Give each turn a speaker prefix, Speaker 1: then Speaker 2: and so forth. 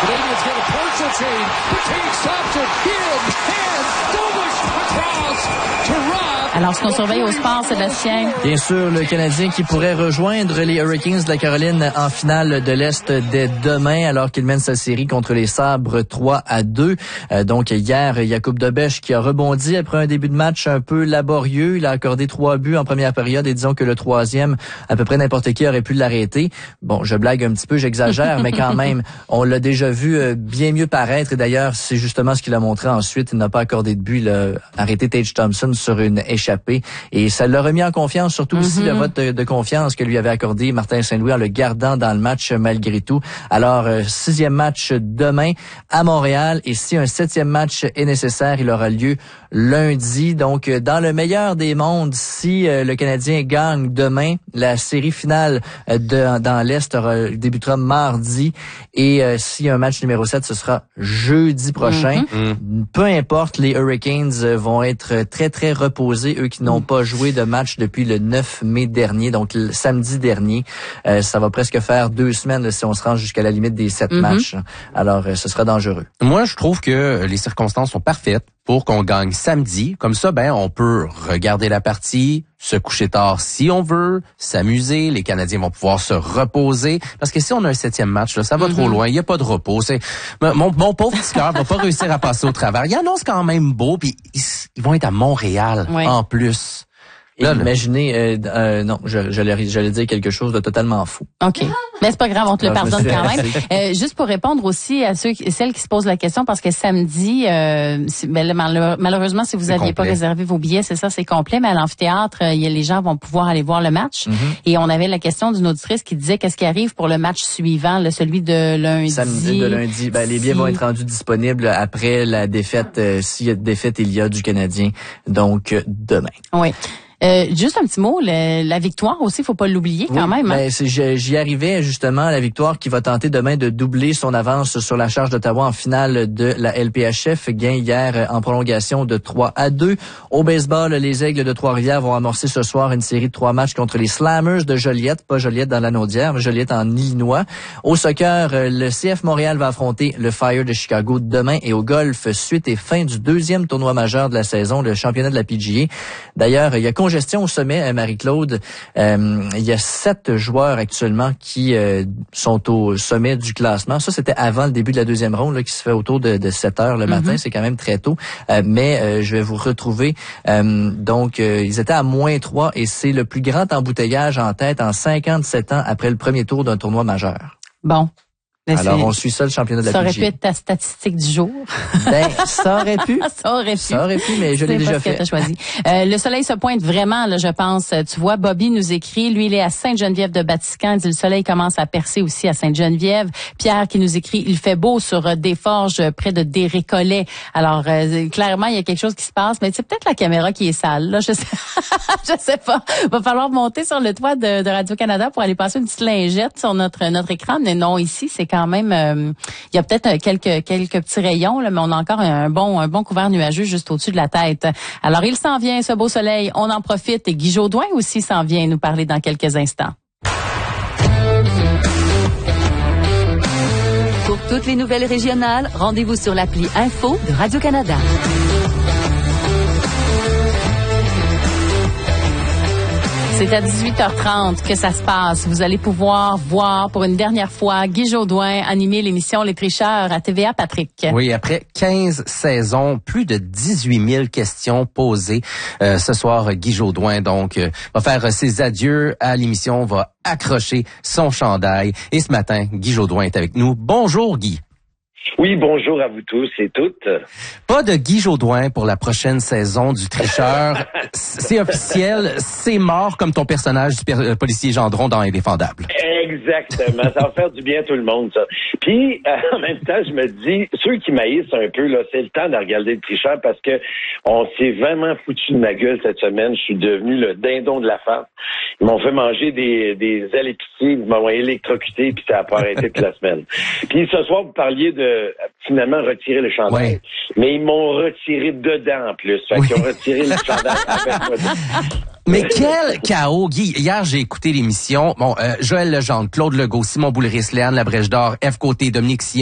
Speaker 1: Canadians get a partial change. McCain stops it. In and Dobush across to Rob.
Speaker 2: Alors, ce qu'on surveille au sport, Sébastien?
Speaker 3: Bien sûr, le Canadien qui pourrait rejoindre les Hurricanes de la Caroline en finale de l'Est dès demain, alors qu'il mène sa série contre les Sabres 3-2. Donc, hier, Jakub Dobeš qui a rebondi après un début de match un peu laborieux. Il a accordé 3 buts en première période et disons que le troisième, à peu près n'importe qui aurait pu l'arrêter. Bon, je blague un petit peu, j'exagère, mais quand même, on l'a déjà vu bien mieux paraître. Et d'ailleurs, c'est justement ce qu'il a montré ensuite. Il n'a pas accordé de but. Il a arrêté Tage Thompson sur une échappée. Et ça l'a remis en confiance, surtout aussi le vote de confiance que lui avait accordé Martin Saint-Louis en le gardant dans le match malgré tout. Alors, 6e match demain à Montréal et si un 7e match est nécessaire, il aura lieu lundi. Donc, dans le meilleur des mondes, si le Canadien gagne demain, la série finale dans l'Est débutera mardi et si un match numéro 7, ce sera jeudi prochain. Peu importe, les Hurricanes vont être très, très reposés, eux qui n'ont pas joué de match depuis le 9 mai dernier, donc le samedi dernier. Ça va presque faire 2 semaines si on se rend jusqu'à la limite des 7 matchs. Alors, ce sera dangereux.
Speaker 4: Moi, je trouve que les circonstances sont parfaites pour qu'on gagne samedi. Comme ça, on peut regarder la partie, se coucher tard si on veut, s'amuser. Les Canadiens vont pouvoir se reposer. Parce que si on a un 7e match, là, ça va trop loin. Il n'y a pas de repos. Mon pauvre petit cœur va pas réussir à passer au travers. Il annonce quand même beau, puis ils vont être à Montréal en plus.
Speaker 3: Là, imaginez, non, j'allais dire quelque chose de totalement fou.
Speaker 2: OK. Mais c'est pas grave, on te le pardonne quand même. Juste pour répondre aussi à celles qui se posent la question, parce que samedi, malheureusement, si vous n'aviez pas réservé vos billets, c'est complet, mais à l'amphithéâtre, les gens vont pouvoir aller voir le match. Et on avait la question d'une auditrice qui disait qu'est-ce qui arrive pour le match suivant, celui de lundi.
Speaker 3: Samedi de lundi. Les billets vont être rendus disponibles après la défaite, s'il y a de défaite, il y a du Canadien. Donc, demain.
Speaker 2: Oui. Juste un petit mot, la victoire aussi, faut pas l'oublier quand même. Hein?
Speaker 3: J'y arrivais justement, la victoire qui va tenter demain de doubler son avance sur la Charge d'Ottawa en finale de la LPHF. Gain hier en prolongation de 3-2. Au baseball, les Aigles de Trois-Rivières vont amorcer ce soir une série de 3 matchs contre les Slammers de Joliette, pas Joliette dans la Naudière, mais Joliette en Illinois. Au soccer, le CF Montréal va affronter le Fire de Chicago demain et au golf, suite et fin du 2e tournoi majeur de la saison, le championnat de la PGA. D'ailleurs, il y a gestion au sommet, Marie-Claude. Il y a 7 joueurs actuellement qui sont au sommet du classement. Ça, c'était avant le début de la 2e ronde, là, qui se fait autour de 7 heures le matin. C'est quand même très tôt. Mais je vais vous retrouver. Donc, ils étaient à -3 et c'est le plus grand embouteillage en tête en 57 ans après le premier tour d'un tournoi majeur.
Speaker 2: Bon.
Speaker 3: Alors, on suit ça, le championnat de la PGA.
Speaker 2: Ça aurait pu être ta statistique du jour.
Speaker 3: Ça aurait pu.
Speaker 2: Ça aurait pu, mais
Speaker 3: je l'ai déjà fait.
Speaker 2: T'as choisi. Le soleil se pointe vraiment, là, je pense. Tu vois, Bobby nous écrit, lui, il est à Sainte-Geneviève-de-Batiscan. Il dit, le soleil commence à percer aussi à Sainte-Geneviève. Pierre qui nous écrit, il fait beau sur Desforges, près de Desrécollets. Alors, clairement, il y a quelque chose qui se passe, mais c'est peut-être la caméra qui est sale, là. Je sais pas. Va falloir monter sur le toit de Radio-Canada pour aller passer une petite lingette sur notre écran. Mais non, ici, c'est quand même, il y a peut-être quelques petits rayons, là, mais on a encore un bon couvert nuageux juste au-dessus de la tête. Alors, il s'en vient, ce beau soleil. On en profite. Et Guy Jodoin aussi s'en vient nous parler dans quelques instants.
Speaker 5: Pour toutes les nouvelles régionales, rendez-vous sur l'appli Info de Radio-Canada.
Speaker 2: C'est à 18h30 que ça se passe. Vous allez pouvoir voir pour une dernière fois Guy Jodoin animer l'émission Les Tricheurs à TVA, Patrick.
Speaker 4: Oui, après 15 saisons, plus de 18 000 questions posées. Ce soir, Guy Jodoin donc va faire ses adieux à l'émission, va accrocher son chandail. Et ce matin, Guy Jodoin est avec nous. Bonjour Guy.
Speaker 6: Oui, bonjour à vous tous et toutes.
Speaker 4: Pas de Guy Jodoin pour la prochaine saison du Tricheur. C'est officiel, c'est mort comme ton personnage du policier Gendron dans Indéfendable.
Speaker 6: Exactement, ça va faire du bien à tout le monde, ça. Puis, en même temps, je me dis, ceux qui maïssent un peu, là, c'est le temps de regarder le Tricheur parce que on s'est vraiment foutu de ma gueule cette semaine. Je suis devenu le dindon de la farce. Ils m'ont fait manger des ailes épicées, ils m'ont électrocuté, puis ça n'a pas arrêté toute la semaine. Puis ce soir, vous parliez de finalement retirer le chandail. Mais ils m'ont retiré dedans en plus. Fait qu'ils ont retiré le chandail avec moi.
Speaker 4: Mais quel chaos, Guy. Hier, j'ai écouté l'émission. Joël Legendre, Claude Legault, Simon Boulris, Léane Labrèche-Dor, F. Côté, Dominique Sion.